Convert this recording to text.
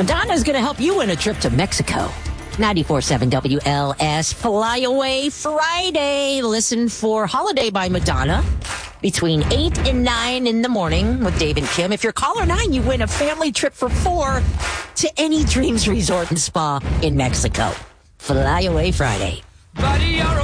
Madonna's going to help you win a trip to Mexico. 94.7 WLS Flyaway Friday. Listen for Holiday by Madonna between 8 and 9 in the morning with Dave and Kim. If you're caller 9, you win a family trip for 4 to Any Dreams Resort and Spa in Mexico. Flyaway Friday. Buddy, you're